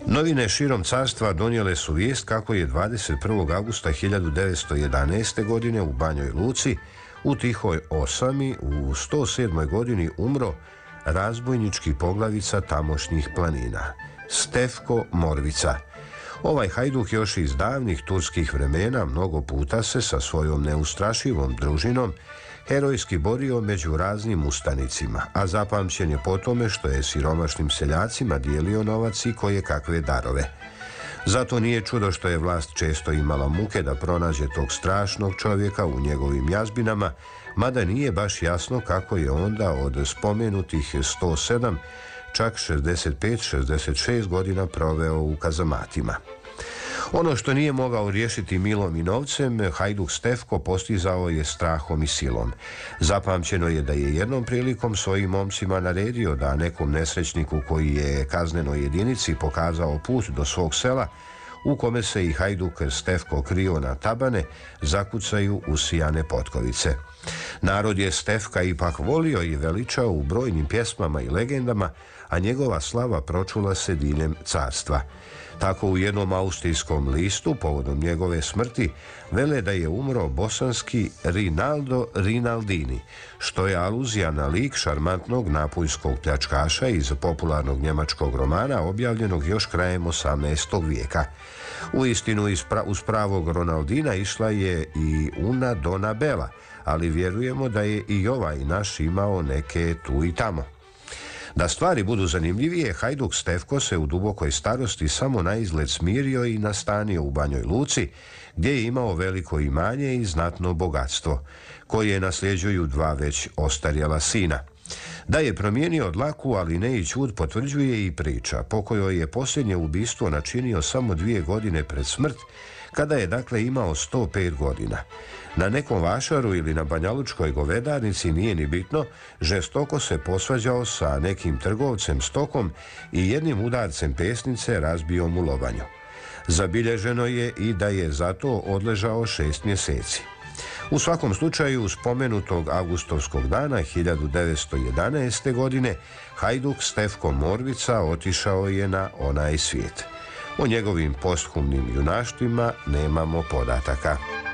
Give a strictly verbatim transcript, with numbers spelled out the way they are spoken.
Novine širom carstva donijele su vijest kako je dvadeset prvog avgusta hiljadu devetsto jedanaeste. godine u Banjoj Luci u Tihoj osami u sto sedmoj godini umro razbojnički poglavica tamošnjih planina, Stefko Morvica. Ovaj hajduk još iz davnih turskih vremena mnogo puta se sa svojom neustrašivom družinom herojski borio među raznim ustanicima, a zapamćen je po tome što je siromašnim seljacima dijelio novac i koje kakve darove. Zato nije čudo što je vlast često imala muke da pronađe tog strašnog čovjeka u njegovim jazbinama, mada nije baš jasno kako je onda od spomenutih sto sedam čak šezdeset pet šezdeset šest godina proveo u kazamatima. Ono što nije mogao riješiti milom i novcem, hajduk Stefko postizao je strahom i silom. Zapamćeno je da je jednom prilikom svojim momcima naredio da nekom nesrećniku koji je kaznenoj jedinici pokazao put do svog sela, u kome se i hajduk Stefko krio na tabane, zakucaju usijane potkovice. Narod je Stefka ipak volio i veličao u brojnim pjesmama i legendama, a njegova slava pročula se diljem carstva. Tako u jednom austrijskom listu povodom njegove smrti vele da je umro bosanski Rinaldo Rinaldini, što je aluzija na lik šarmantnog napuljskog pljačkaša iz popularnog njemačkog romana objavljenog još krajem osamnaestog vijeka. Uistinu uz pravog Ronaldina išla je i Una Dona Bela, ali vjerujemo da je i ovaj naš imao neke tu i tamo. Da stvari budu zanimljivije, hajduk Stefko se u dubokoj starosti samo na izgled smirio i nastanio u Banjoj Luci, gdje je imao veliko imanje i znatno bogatstvo, koje nasljeđuju dva već ostarjela sina. Da je promijenio dlaku, ali ne i čud, potvrđuje i priča, po kojoj je posljednje ubistvo načinio samo dvije godine pred smrt, kada je dakle imao sto pet godina. Na nekom vašaru ili na banjalučkoj govedarnici, nije ni bitno, žestoko se posvađao sa nekim trgovcem stokom i jednim udarcem pesnice razbio mu lobanju. Zabilježeno je i da je zato odležao šest mjeseci. U svakom slučaju, spomenutog avgustovskog dana hiljadu devetsto jedanaeste. godine hajduk Stefko Morvica otišao je na onaj svijet. O njegovim posthumnim junaštvima nemamo podataka.